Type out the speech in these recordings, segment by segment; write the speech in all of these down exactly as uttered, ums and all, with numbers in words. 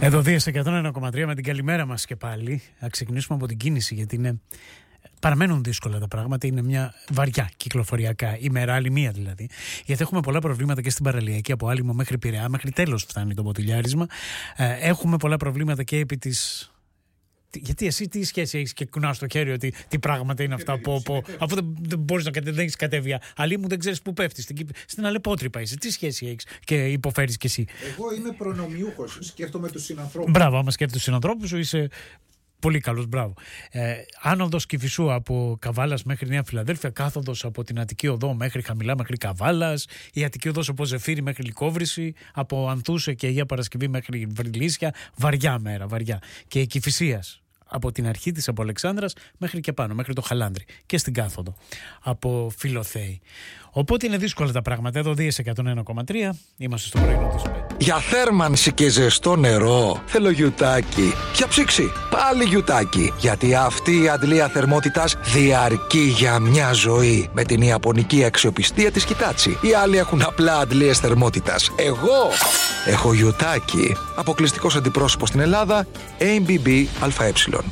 Εδώ δύο εκατόν ένα κόμμα τρία με την καλημέρα μας και πάλι. Να ξεκινήσουμε από την κίνηση, γιατί είναι... παραμένουν δύσκολα τα πράγματα. Είναι μια βαριά κυκλοφοριακά ημέρα, άλλη μία δηλαδή. Γιατί έχουμε πολλά προβλήματα και στην παραλιακή, από Άλυμο μέχρι Πειραιά, μέχρι τέλος φτάνει το ποτηλιάρισμα. Ε, έχουμε πολλά προβλήματα και επί της. Γιατί εσύ τι σχέση έχεις και κουνάς το χέρι ότι τι πράγματα είναι αυτά που, που, αφού δεν, δεν μπορείς να κατεβεί, δεν έχεις κατέβει. Αλλή μου δεν ξέρεις που πέφτεις. Στην, στην αλεπότρυπα είσαι. Τι σχέση έχεις και υποφέρεις κι εσύ? Εγώ είμαι προνομιούχος. Σκέφτομαι τους συνανθρώπους. Μπράβο, άμα σκέφτεσαι τους συνανθρώπους σου είσαι πολύ καλός, μπράβο. Ε, άνοδος Κηφισού από Καβάλας μέχρι Νέα Φιλαδέλφια, κάθοδος από την Αττική Οδό μέχρι Χαμηλά μέχρι Καβάλας, η Αττική Οδός από Ζεφύρι μέχρι Λυκόβρηση, από Ανθούσε και Αγία Παρασκευή μέχρι Βρυλίσια, βαριά μέρα, βαριά. Και η Κηφισίας από την αρχή της, από Αλεξάνδρας μέχρι και πάνω, μέχρι το Χαλάνδρι και στην κάθοδο από Φιλοθέη. Οπότε είναι δύσκολα τα πράγματα. Εδώ δύο εκατόν ένα κόμμα τρία, είμαστε στο πρωινό της ΠΕ. Για θέρμανση και ζεστό νερό θέλω γιουτάκι. Για ψήξη πάλι γιουτάκι. Γιατί αυτή η αντλία θερμότητας διαρκεί για μια ζωή. Με την ιαπωνική αξιοπιστία της Hitachi. Οι άλλοι έχουν απλά αντλίες θερμότητας. Εγώ έχω γιουτάκι. Αποκλειστικός αντιπρόσωπος στην Ελλάδα, έι μπι μπι ΑΕ.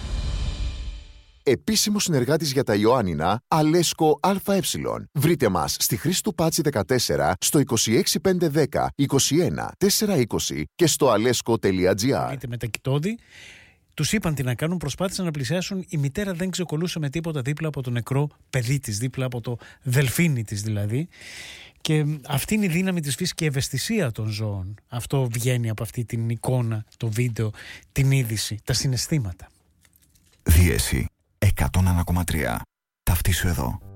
Επίσημο συνεργάτης για τα Ιωάννινα, Αλέσκο ΑΕ. Βρείτε μας στη Χρήστου Πάτσι δεκατέσσερα, στο είκοσι έξι πεντακόσια δέκα είκοσι ένα τετρακόσια είκοσι και στο αλέσκο τελεία τζι άρ. Είτε με τα κοιτόδη. Τους είπαν τι να κάνουν, προσπάθησαν να πλησιάσουν. Η μητέρα δεν ξεκολούσε με τίποτα δίπλα από το νεκρό παιδί της, δίπλα από το δελφίνι της δηλαδή. Και αυτή είναι η δύναμη της φύσης και η ευαισθησία των ζώων. Αυτό βγαίνει από αυτή την εικόνα, το βίντεο, την είδηση, τα συναισθήματα. Δίεση εκατόν ένα κόμμα τρία. Ταυτίσου εδώ.